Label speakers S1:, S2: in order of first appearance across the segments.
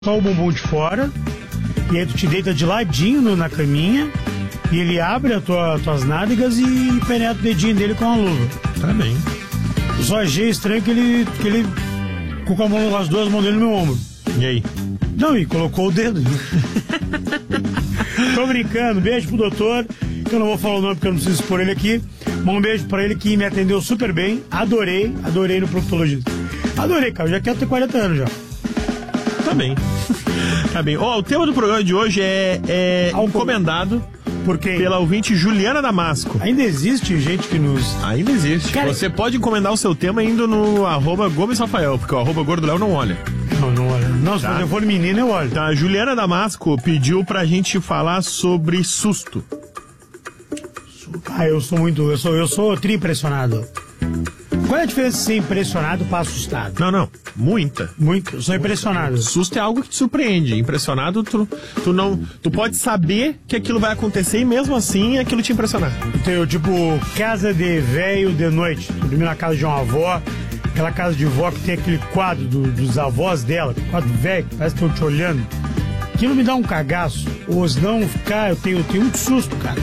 S1: só o bumbum de fora, e aí tu te deita de ladinho na caminha, e ele abre as tuas nádegas e penetra o dedinho dele com a luva.
S2: Tá bem.
S1: Eu só achei estranho que ele colocou as duas mãos dele no meu ombro.
S2: E aí?
S1: Não, e colocou o dedo. Tô brincando, beijo pro doutor, que eu não vou falar o nome porque eu não preciso expor ele aqui. Um beijo pra ele que me atendeu super bem, adorei no proctologista. Adorei, cara, eu já quero ter 40 anos já.
S2: Tá bem. Tá bem. Ó, o tema do programa de hoje é encomendado
S1: por quem?
S2: Pela ouvinte Juliana Damasco.
S1: Ainda existe gente que nos...
S2: Ainda existe. Cara, você pode encomendar o seu tema indo no @GomesRafael, porque o @GordoLéo não olha.
S1: Não olha. Não, se eu for menino, eu olho.
S2: Tá, a Juliana Damasco pediu pra gente falar sobre susto.
S1: Eu sou tri-impressionado. Qual é a diferença de ser impressionado para assustado?
S2: Não. Muita.
S1: Eu sou impressionado.
S2: Susto é algo que te surpreende. Impressionado, tu pode saber que aquilo vai acontecer e mesmo assim aquilo te impressionar.
S1: Então, tipo, casa de velho de noite. Tu dormir na casa de uma avó, aquela casa de vó que tem aquele quadro dos avós dela, quadro velho, que parece que estão te olhando. Aquilo me dá um cagaço. Ou se não ficar, eu tenho muito susto, cara.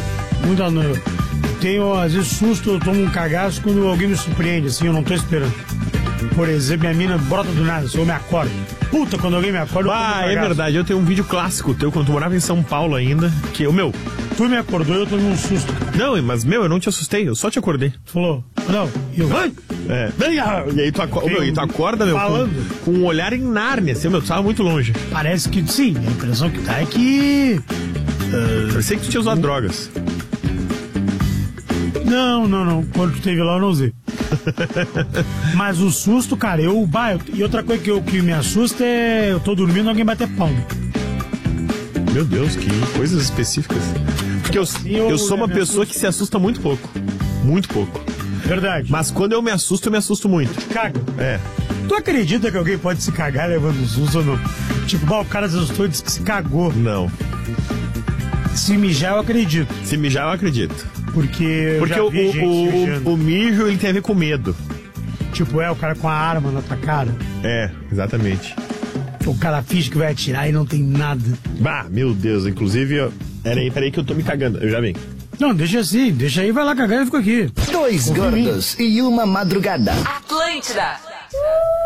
S1: Às vezes susto, eu tomo um cagaço quando alguém me surpreende, assim, eu não tô esperando. Por exemplo, minha mina brota do nada, se eu me acordo. Puta, quando alguém me acorda, eu tomo um cagaço.
S2: É verdade, eu tenho um vídeo clássico teu, quando tu morava em São Paulo ainda, que
S1: tu me acordou e eu tomei um susto.
S2: Não, mas eu não te assustei, eu só te acordei.
S1: Tu falou, não, e eu...
S2: E aí tu acorda, com um olhar em Nárnia, assim, tu tava muito longe.
S1: Parece que, sim, a impressão que dá é que...
S2: Parecia que tu tinha usado drogas.
S1: Não. Quando tu esteve lá, eu não usei. Mas o susto, cara, e outra coisa que me assusta é eu tô dormindo e alguém bater palma.
S2: Meu Deus, que coisas específicas. Porque eu sou uma pessoa que se assusta muito pouco. Muito pouco.
S1: Verdade.
S2: Mas quando eu me assusto muito.
S1: Caga.
S2: É.
S1: Tu acredita que alguém pode se cagar levando susto ou não? Tipo, o cara se assustou e disse que se cagou.
S2: Não.
S1: Se mijar, eu acredito.
S2: Porque o mijo, ele tem a ver com medo.
S1: Tipo, o cara com a arma na tua cara.
S2: É, exatamente.
S1: O cara finge que vai atirar e não tem nada.
S2: Meu Deus, inclusive, peraí que eu tô me cagando, eu já venho.
S1: Não, deixa assim, deixa aí, vai lá cagar e fica aqui.
S3: Dois gordos e uma madrugada.
S4: Atlântida.